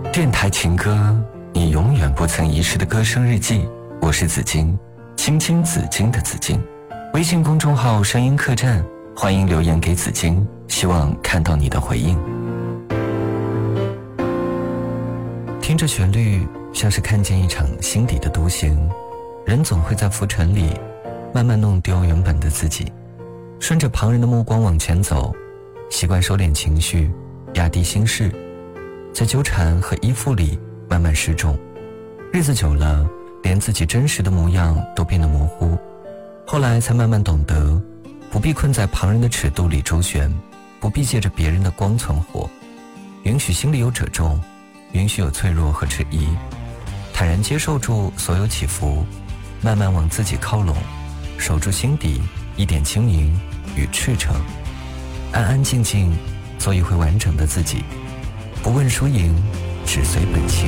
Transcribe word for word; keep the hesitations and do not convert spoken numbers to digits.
电台情歌，你永远不曾遗失的歌声日记。我是紫金，青青紫金的紫金。微信公众号声音客栈，欢迎留言给紫金，希望看到你的回应。听着旋律，像是看见一场心底的独行。人总会在浮沉里慢慢弄丢原本的自己，顺着旁人的目光往前走，习惯收敛情绪，压低心事，在纠缠和依附里慢慢失重。日子久了，连自己真实的模样都变得模糊。后来才慢慢懂得，不必困在旁人的尺度里周旋，不必借着别人的光存活，允许心里有褶皱，允许有脆弱和迟疑，坦然接受住所有起伏，慢慢往自己靠拢，守住心底一点轻盈与赤诚，安安静静做一回完整的自己，不问输赢，只随